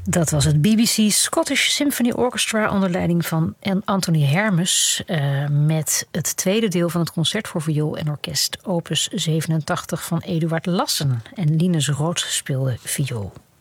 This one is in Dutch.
Dat was het BBC Scottish Symphony Orchestra onder leiding van Anthony Hermes met het tweede deel van het concert voor viool en orkest, opus 87 van Eduard Lassen. En Linus Rood speelde viool.